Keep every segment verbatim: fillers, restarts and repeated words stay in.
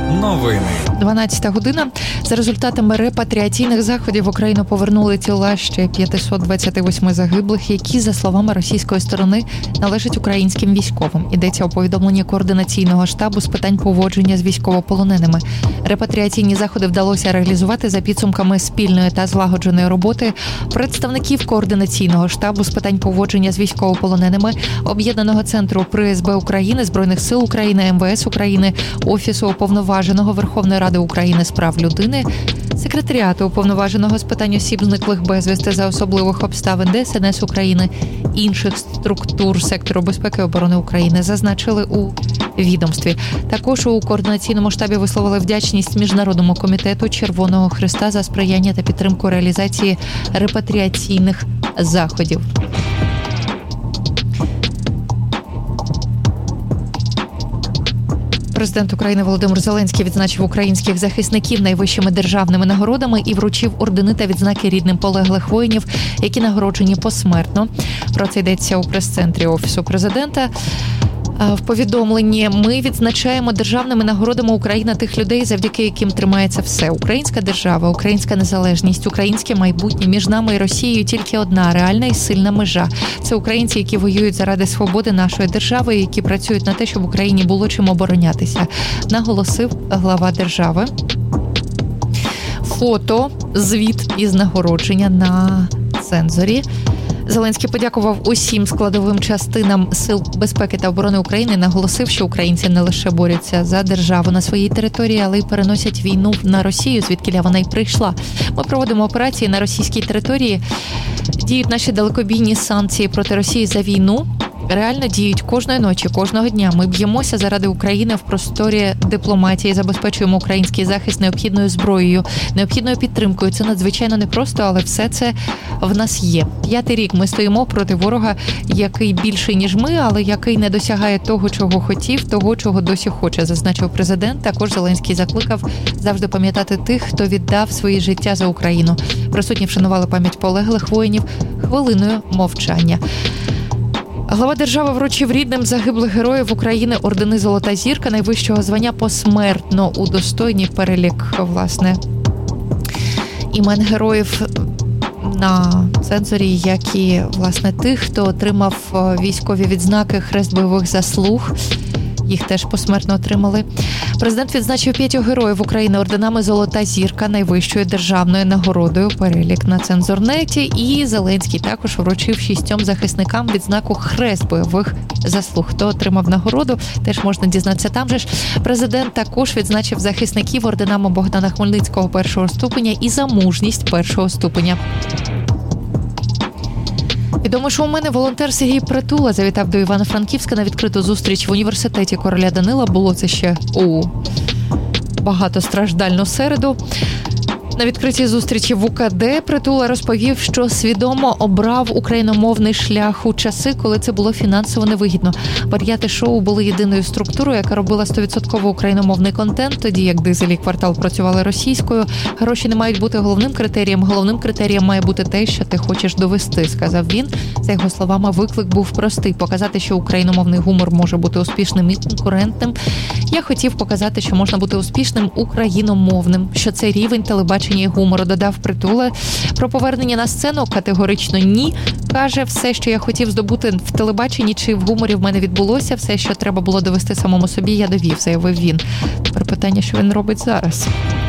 Новини. дванадцята година. За результатами репатріаційних заходів в Україну повернули тіла ще п'ятсот двадцять вісім загиблих, які, за словами російської сторони, належать українським військовим. Йдеться у повідомленні координаційного штабу з питань поводження з військовополоненими. Репатріаційні заходи вдалося реалізувати за підсумками спільної та злагодженої роботи представників координаційного штабу з питань поводження з військовополоненими, Об'єднаного центру при ес бе України, Збройних сил України, ем ве ес України, Офісу уповноваженого Верховної Ради України з прав людини, Секретаріату уповноваженого з питань осіб, зниклих безвісти за особливих обставин де ес ен ес України, інших структур сектору безпеки і оборони України, зазначили у відомстві. Також у координаційному штабі висловили вдячність Міжнародному комітету Червоного Хреста за сприяння та підтримку реалізації репатріаційних заходів. Президент України Володимир Зеленський відзначив українських захисників найвищими державними нагородами і вручив ордени та відзнаки рідним полеглих воїнів, які нагороджені посмертно. Про це йдеться у прес-центрі Офісу Президента. В повідомленні: ми відзначаємо державними нагородами Україна тих людей, завдяки яким тримається все. Українська держава, українська незалежність, українське майбутнє. Між нами і Росією тільки одна реальна і сильна межа. Це українці, які воюють заради свободи нашої держави, які працюють на те, щоб Україні було чим оборонятися, наголосив глава держави. Фото, звіт із нагородження на цензорі. Зеленський подякував усім складовим частинам Сил безпеки та оборони України, наголосив, що українці не лише борються за державу на своїй території, але й переносять війну на Росію, звідкіля вона й прийшла. Ми проводимо операції на російській території, діють наші далекобійні санкції проти Росії за війну. Реально діють кожної ночі, кожного дня. Ми б'ємося заради України в просторі дипломатії, забезпечуємо український захист необхідною зброєю, необхідною підтримкою. Це надзвичайно непросто, але все це в нас є. П'ятий рік ми стоїмо проти ворога, який більший, ніж ми, але який не досягає того, чого хотів, того, чого досі хоче, зазначив президент. Також Зеленський закликав завжди пам'ятати тих, хто віддав свої життя за Україну. Присутні вшанували пам'ять полеглих воїнів хвилиною мовчання. Глава держави вручив рідним загиблих героїв України ордени «Золота зірка» найвищого звання посмертно, удостоєні перелік, власне, імен героїв на цензорі, як і, власне, тих, хто отримав військові відзнаки «Хрест бойових заслуг». Їх теж посмертно отримали. Президент відзначив п'ятьох героїв України орденами «Золота зірка» найвищою державною нагородою, перелік на цензорнеті. І Зеленський також вручив шістьом захисникам відзнаку «Хрест бойових заслуг». Хто отримав нагороду, теж можна дізнатися там же ж. Президент також відзначив захисників орденами Богдана Хмельницького першого ступеня і за мужність першого ступеня. Відомо, що у мене волонтер Сергій Притула завітав до Івано-Франківська на відкриту зустріч в університеті короля Данила. Було це ще у багатостраждальну середу. На відкритій зустрічі в у ка де Притула розповів, що свідомо обрав україномовний шлях у часи, коли це було фінансово невигідно. Варіати шоу були єдиною структурою, яка робила сто відсотків україномовний контент, тоді як «Дизель» і «Квартал» працювали російською. Гроші не мають бути головним критерієм. Головним критерієм має бути те, що ти хочеш довести, сказав він. За його словами, виклик був простий – показати, що україномовний гумор може бути успішним і конкурентним. Я хотів показати, що можна бути успішним україномовним, що це рівень телебачення і гумору, додав Притула. Про повернення на сцену категорично ні. Каже, все, що я хотів здобути в телебаченні чи в гуморі, в мене відбулося. Все, що треба було довести самому собі, я довів, заявив він. Тепер питання, що він робить зараз.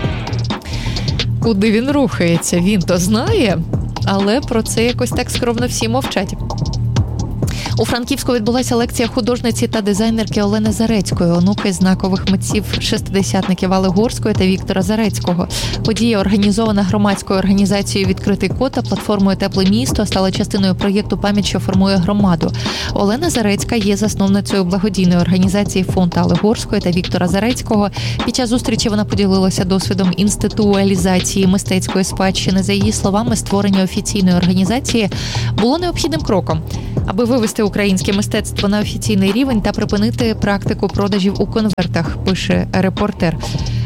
Куди він рухається? Він то знає, але про це якось так скромно всі мовчать. У Франківську відбулася лекція художниці та дизайнерки Олени Зарецької, онуки знакових митців-шестидесятників Алли Горської та Віктора Зарецького. Подія, організована громадською організацією «Відкритий код» та платформою «Тепле місто», стала частиною проєкту «Пам'ять, що формує громаду». Олена Зарецька є засновницею благодійної організації «Фонд Алли Горської» та Віктора Зарецького. Під час зустрічі вона поділилася досвідом інституалізації мистецької спадщини. За її словами, створення офіційної організації було необхідним кроком, аби вивести українське мистецтво на офіційний рівень та припинити практику продажів у конвертах, пише репортер.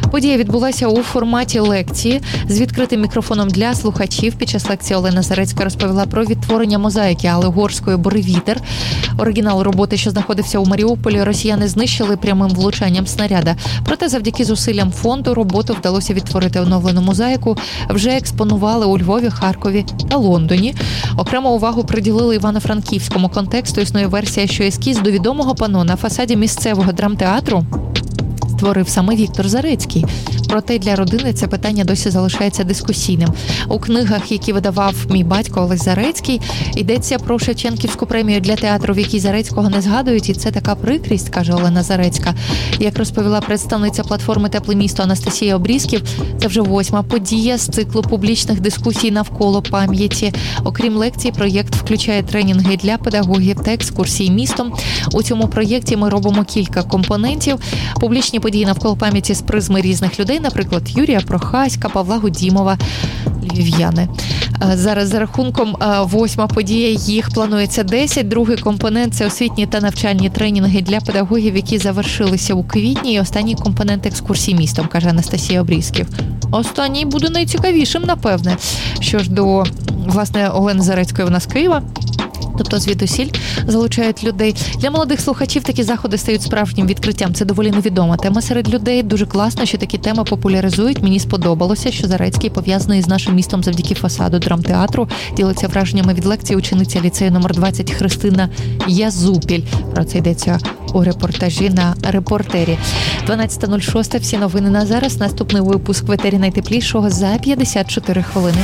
Подія відбулася у форматі лекції з відкритим мікрофоном для слухачів. Під час лекції Олена Зарецька розповіла про відтворення мозаїки Алли Горської «Буревітер». Оригінал роботи, що знаходився у Маріуполі, росіяни знищили прямим влучанням снаряда. Проте завдяки зусиллям фонду роботу вдалося відтворити оновлену мозаїку. Вже експонували у Львові, Харкові та Лондоні. Окрему увагу приділили івано-франківському контексту. Існує версія, що ескіз до відомого пано на фасаді місцевого драмтеатру створив саме Віктор Зарецький. Проте для родини це питання досі залишається дискусійним. У книгах, які видавав мій батько Олесь Зарецький, йдеться про Шевченківську премію для театру, в якій Зарецького не згадують, і це така прикрість, каже Олена Зарецька. Як розповіла представниця платформи «Тепле місто» Анастасія Обрізків, це вже восьма подія з циклу публічних дискусій навколо пам'яті. Окрім лекцій, проєкт включає тренінги для педагогів та екскурсії містом. У цьому проєкті ми робимо кілька компонентів. Публічні події навколо пам'яті з призми різних людей, наприклад, Юрія Прохаська, Павла Гудімова, львів'яни. Зараз за рахунком восьма подія, їх планується десять. Другий компонент – це освітні та навчальні тренінги для педагогів, які завершилися у квітні. І останній компонент – екскурсії містом, каже Анастасія Обрізків. Останній буде найцікавішим, напевне. Що ж до, власне, Олени Зарецької, вона з Києва. Тобто звідусіль залучають людей. Для молодих слухачів такі заходи стають справжнім відкриттям. Це доволі невідома тема серед людей. Дуже класно, що такі теми популяризують. Мені сподобалося, що Зарецький пов'язаний з нашим містом завдяки фасаду драмтеатру. Ділиться враженнями від лекції учениця ліцею номер двадцять Христина Язупіль. Про це йдеться у репортажі на Репортері. дванадцята нуль шість. Всі новини на зараз. Наступний випуск в етері найтеплішого за п'ятдесят чотири хвилини.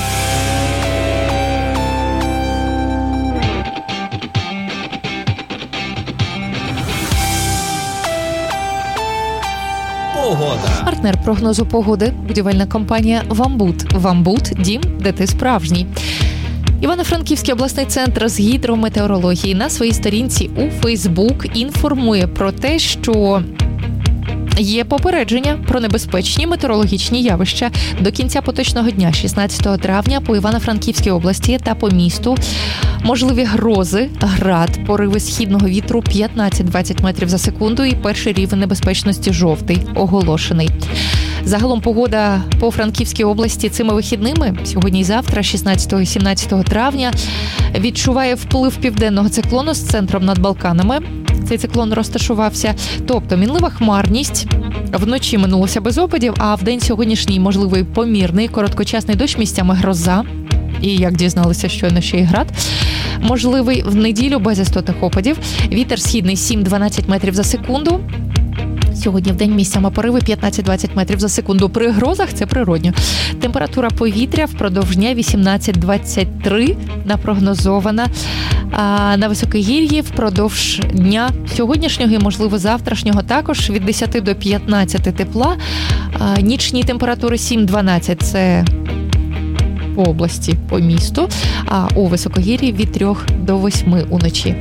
Погода. Партнер прогнозу погоди – будівельна компанія «Вамбут». «Вамбут» – дім, де ти справжній. Івано-Франківський обласний центр з гідрометеорології на своїй сторінці у Фейсбук інформує про те, що є попередження про небезпечні метеорологічні явища до кінця поточного дня, шістнадцятого травня, по Івано-Франківській області та по місту. Можливі грози, град, пориви східного вітру п'ятнадцять-двадцять метрів за секунду і перший рівень небезпечності жовтий оголошений. Загалом погода по Франківській області цими вихідними, сьогодні і завтра, шістнадцятого і сімнадцятого травня, відчуває вплив південного циклону з центром над Балканами. Цей циклон розташувався, тобто мінлива хмарність, вночі минулося без опадів, а в день сьогоднішній можливий помірний, короткочасний дощ, місцями гроза, і, як дізналися, щойно ще й град. Можливий в неділю без істотних опадів, вітер східний сім-дванадцять метрів за секунду. Сьогодні в день місцями пориви п'ятнадцять-двадцять метрів за секунду. При грозах це природньо. Температура повітря впродовж дня вісімнадцять-двадцять три напрогнозована. А на Високогір'ї впродовж дня сьогоднішнього і, можливо, завтрашнього також від десяти до п'ятнадцяти тепла. А нічні температури сім-дванадцять – це по області, по місту, а у Високогір'ї від трьох до восьми уночі.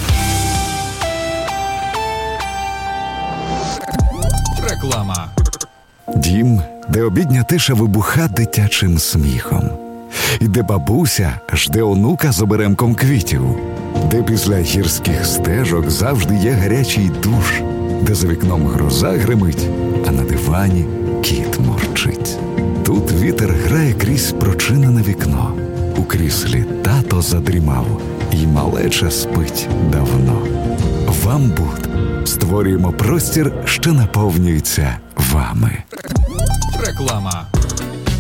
Реклама. Дім, де обідня тиша вибуха дитячим сміхом. І де бабуся жде онука з оберемком квітів. Де після гірських стежок завжди є гарячий душ. Де за вікном гроза гримить, а на дивані кіт мурчить. Тут вітер грає крізь прочинене вікно. У кріслі тато задрімав, і малеча спить давно. «Вамбут». Створюємо простір, що наповнюється вами. Реклама.